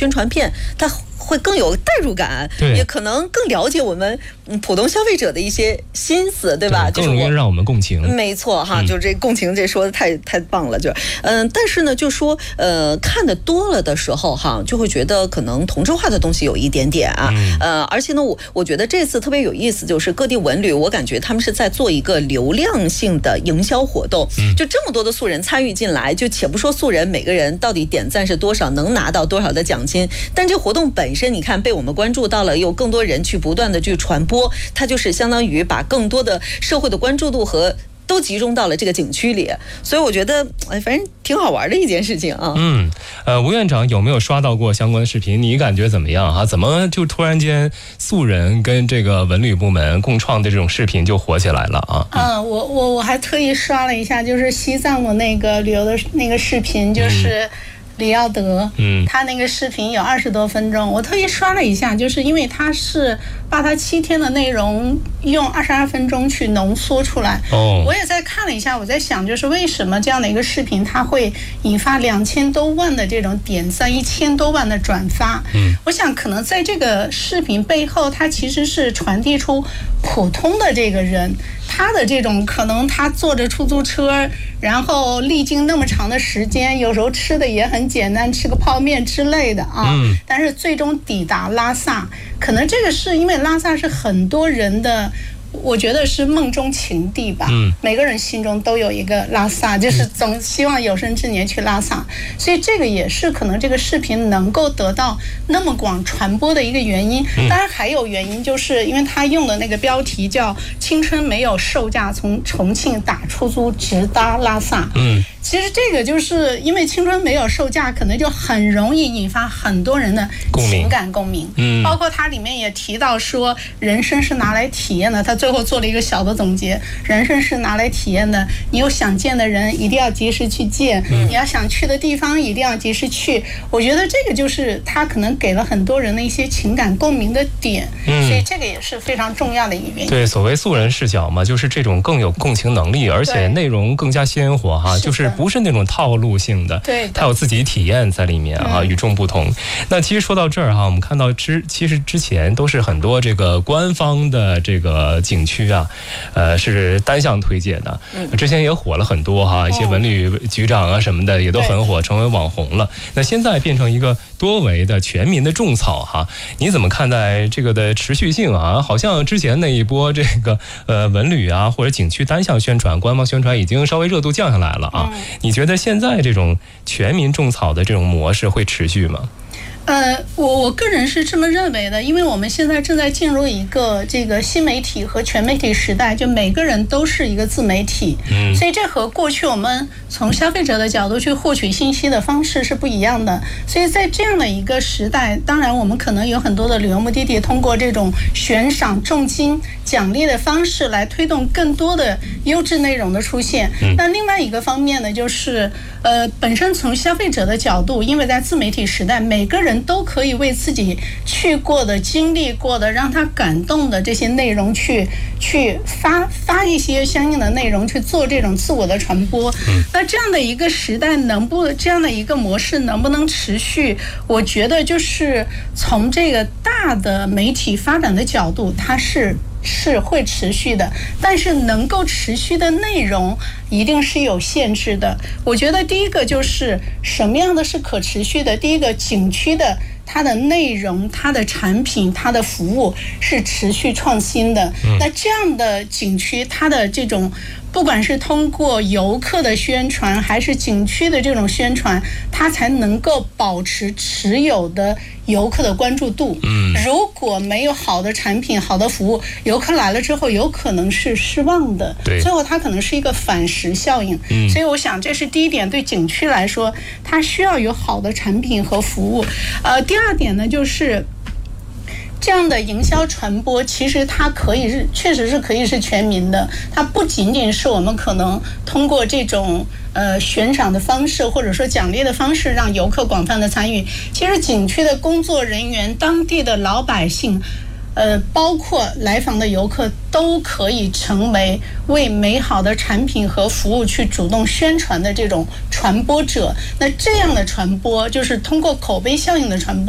宣传片，它会更有代入感，也可能更了解我们普通消费者的一些心思，对吧？ 更容易让我们共情。 没错哈，就这共情这说的太棒了，就但是呢，就说看得多了的时候哈，就会觉得可能同质化的东西有一点点啊，而且呢，我觉得这次特别有意思，就是各地文旅，我感觉他们是在做一个流量性的营销活动，就这么多的素人参与进来，就且不说素人每个人到底点赞是多少，能拿到多少的奖金，但这活动本身，你看被我们关注到了，有更多人去不断的去传播，它就是相当于把更多的社会的关注度和都集中到了这个景区里，所以我觉得反正挺好玩的一件事情啊。 吴院长有没有刷到过相关的视频？你感觉怎么样啊？怎么就突然间素人跟这个文旅部门共创的这种视频就火起来了啊？ 我还特意刷了一下，就是西藏的那个旅游的那个视频，就是李耀德，他那个视频有20多分钟，我特意刷了一下，就是因为他是把他7天的内容用22分钟去浓缩出来。我也在看了一下，我在想，就是为什么这样的一个视频它会引发2000多万的这种点赞，1000多万的转发。我想可能在这个视频背后，它其实是传递出普通的这个人，他的这种可能他坐着出租车，然后历经那么长的时间，有时候吃的也很简单，吃个泡面之类的啊，但是最终抵达拉萨，可能这个是因为拉萨是很多人的，我觉得是梦中情地吧。每个人心中都有一个拉萨，就是总希望有生之年去拉萨，所以这个也是可能这个视频能够得到那么广传播的一个原因。当然还有原因，就是因为他用的那个标题叫“青春没有售价，从重庆打出租直达拉萨”。其实这个就是因为青春没有售价，可能就很容易引发很多人的情感共鸣。包括它里面也提到说，人生是拿来体验的。他最后做了一个小的总结：人生是拿来体验的。你有想见的人，一定要及时去见；你要想去的地方，一定要及时去。我觉得这个就是他可能给了很多人的一些情感共鸣的点。所以这个也是非常重要的一个原因。 对，所谓素人视角嘛，就是这种更有共情能力，而且内容更加鲜活哈，就是不是那种套路性的，它有自己体验在里面啊，与众不同。那其实说到这儿哈，我们看到其实之前都是很多这个官方的这个景区啊，是单向推介的，之前也火了很多哈，一些文旅局长啊什么的也都很火，成为网红了。那现在变成一个多维的全民的种草哈，你怎么看待这个的持续性啊？好像之前那一波这个文旅啊或者景区单向宣传、官方宣传已经稍微热度降下来了啊。你觉得现在这种全民种草的这种模式会持续吗？ 我个人是这么认为的，因为我们现在正在进入一个这个新媒体和全媒体时代，就每个人都是一个自媒体，所以这和过去我们从消费者的角度去获取信息的方式是不一样的。所以在这样的一个时代，当然我们可能有很多的旅游目的地通过这种悬赏重金奖励的方式来推动更多的优质内容的出现。那另外一个方面呢，就是本身从消费者的角度，因为在自媒体时代，每个人都可以为自己去过的、经历过的、让他感动的这些内容去发一些相应的内容，去做这种自我的传播。那这样的一个时代这样的一个模式能不能持续？我觉得就是从这个大的媒体发展的角度，它是会持续的，但是能够持续的内容一定是有限制的。我觉得第一个就是什么样的是可持续的，第一个景区的它的内容、它的产品、它的服务是持续创新的。那这样的景区，它的这种不管是通过游客的宣传还是景区的这种宣传，它才能够保持持有的游客的关注度。如果没有好的产品、好的服务，游客来了之后有可能是失望的，最后它可能是一个反噬效应。所以我想这是第一点，对景区来说它需要有好的产品和服务。第二点呢，就是这样的营销传播，其实它确实是可以是全民的，它不仅仅是我们可能通过这种悬赏的方式或者说奖励的方式让游客广泛的参与，其实景区的工作人员、当地的老百姓包括来访的游客都可以成为为美好的产品和服务去主动宣传的这种传播者。那这样的传播就是通过口碑效应的传播。